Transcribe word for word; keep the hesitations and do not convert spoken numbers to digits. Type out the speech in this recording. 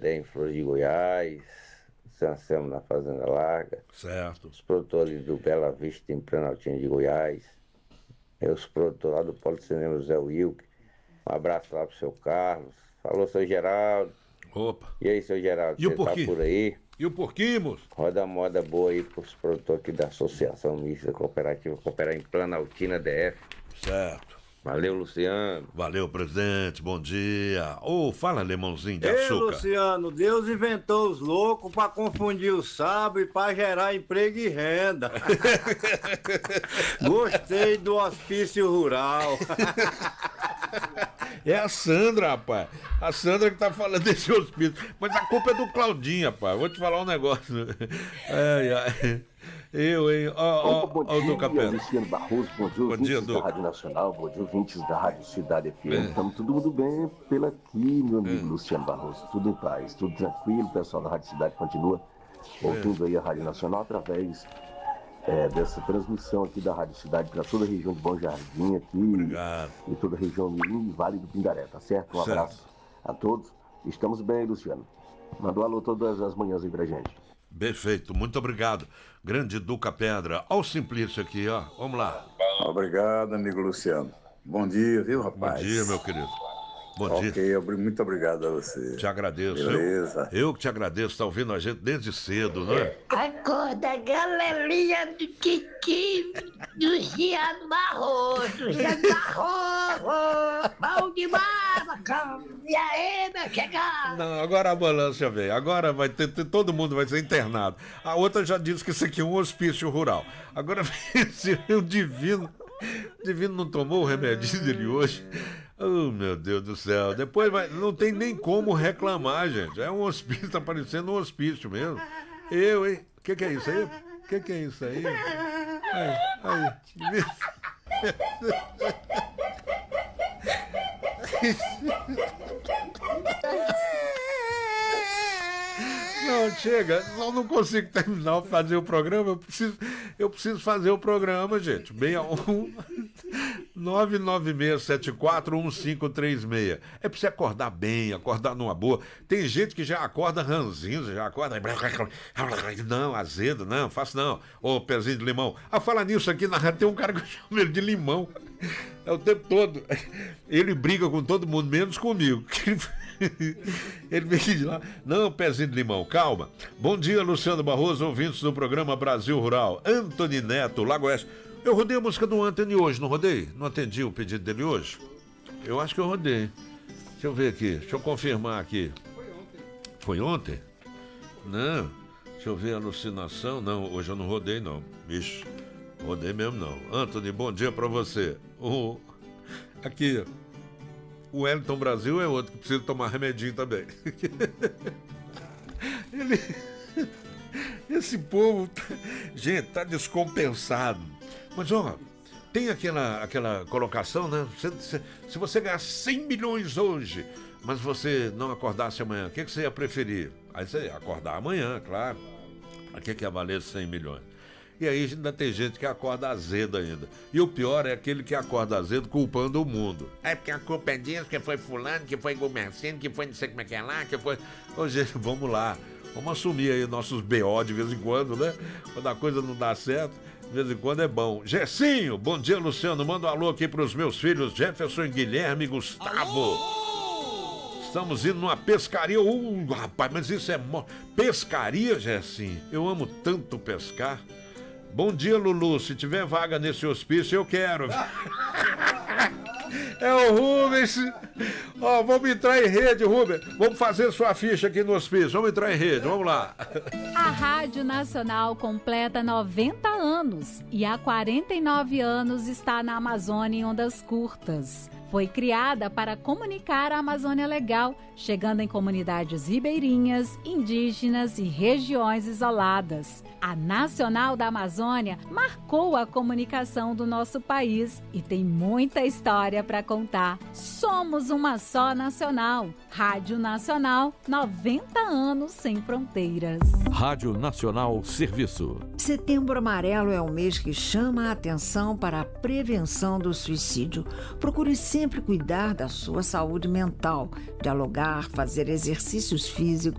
Dedé em Flor de Goiás, São Anselmo na Fazenda Larga. Certo. Os produtores do Bela Vista em Planaltina de Goiás. E os produtores lá do Policinema Zé Wilk. Um abraço lá pro seu Carlos. Falou, seu Geraldo. Opa. E aí, seu Geraldo, E o você tá porquinho? por aí? E o porquinho, moço? Roda moda boa aí pros produtores aqui da Associação Mista Cooperativa Cooperar em Planaltina D F. Certo. Valeu, Luciano. Valeu, presidente, bom dia. Ô, oh, fala, limãozinho de Ei, açúcar. Luciano, Deus inventou os loucos pra confundir o sábio e pra gerar emprego e renda. Gostei do hospício rural. É a Sandra, rapaz. A Sandra que tá falando desse hospício. Mas a culpa é do Claudinho, rapaz. Vou te falar um negócio. Ai, ai. Eu, hein? Ó, ó, ó, o Duca Pena. Luciano Barroso, bom dia, Bom ouvintes dia, da Duca. Rádio Nacional, bom dia, ouvintes da Rádio Cidade F M. É. Estamos todo mundo bem pela aqui, meu amigo É. Luciano Barroso. Tudo em paz, tudo tranquilo. O pessoal da Rádio Cidade continua ouvindo aí a Rádio Nacional através é, dessa transmissão aqui da Rádio Cidade para toda a região de Bom Jardim aqui. Obrigado. E toda a região Mirim e Vale do Pindaré, tá certo? Um Certo. abraço a todos. Estamos bem, Luciano. Manda um alô todas as manhãs aí pra gente. Perfeito, muito obrigado. Grande Duca Pedra. Olha o Simplício aqui, ó. Vamos lá. Obrigado, amigo Luciano. Bom dia, viu, Bom rapaz? dia, meu querido. Bom Ok, dia. obri- muito obrigado a você. Te agradeço. Beleza. Eu, eu que te agradeço, tá ouvindo a gente desde cedo, né? Acorda, galerinha do Titi, do Luciano Barroso, Luciano Barroso, bom demais, bacana. E aí, meu chegado? Não, agora a ambulância vem. Agora vai ter, ter- todo mundo vai ser internado. A outra já disse que isso aqui é um hospício rural. Agora vem esse o Divino. O Divino não tomou o remedinho dele hoje. Oh, meu Deus do céu. Depois vai, não tem nem como reclamar, gente. É um hospício, tá parecendo um hospício mesmo. Eu, hein? O que, que é isso aí? O que, que é isso aí? Aí, aí. Não, chega, eu não consigo terminar de fazer o programa, eu preciso, eu preciso fazer o programa, gente. seis um nove nove seis sete quatro um cinco três seis. É pra você acordar bem, acordar numa boa. Tem gente que já acorda ranzinho, já acorda. Não, azedo, não, faço não. Ô, pezinho de limão. Ah, fala nisso aqui na rádio, tem um cara que eu chamo ele de limão. É o tempo todo. Ele briga com todo mundo, menos comigo. Ele vem de lá. Não, pezinho de limão, calma. Bom dia, Luciano Barroso, ouvintes do programa Brasil Rural. Antony Neto, Lago Oeste. Eu rodei a música do Antony hoje, não rodei? Não atendi o pedido dele hoje? Eu acho que eu rodei. Deixa eu ver aqui, deixa eu confirmar aqui. Foi ontem? Não. Deixa eu ver a alucinação. Não, hoje eu não rodei, não. Bicho, rodei mesmo, não. Antony, bom dia pra você. O... Aqui, o Wellington Brasil é outro que precisa tomar remedinho também. Ele... Esse povo, tá... gente, tá descompensado. Mas, ó, tem aquela, aquela colocação, né? Se, se, se você ganhar cem milhões hoje, mas você não acordasse amanhã, o que, que você ia preferir? Aí você ia acordar amanhã, claro. A que, que ia valer cem milhões? E aí ainda tem gente que acorda azedo ainda. E o pior é aquele que acorda azedo culpando o mundo. É porque a culpa é disso, que foi fulano, que foi Gomercino, que foi não sei como é que é lá, que foi... Ô, gente, vamos lá. Vamos assumir aí nossos B O de vez em quando, né? Quando a coisa não dá certo, de vez em quando é bom. Gersinho, bom dia, Luciano. Manda um alô aqui pros meus filhos, Jefferson, Guilherme e Gustavo. Alô! Estamos indo numa pescaria. Uh, rapaz, mas isso é... Mo... Pescaria, Gersinho? Eu amo tanto pescar. Bom dia, Lulu. Se tiver vaga nesse hospício, eu quero. É o Rubens. Ó, oh, vamos entrar em rede, Rubens. Vamos fazer sua ficha aqui no hospício. Vamos entrar em rede, vamos lá. A Rádio Nacional completa noventa anos e há quarenta e nove anos está na Amazônia em ondas curtas. Foi criada para comunicar a Amazônia Legal, chegando em comunidades ribeirinhas, indígenas e regiões isoladas. A Nacional da Amazônia marcou a comunicação do nosso país e tem muita história para contar. Somos uma só nacional. Rádio Nacional, noventa anos sem fronteiras. Rádio Nacional Serviço. Setembro Amarelo é o mês que chama a atenção para a prevenção do suicídio. Procure sempre cuidar da sua saúde mental, dialogar, fazer exercícios físicos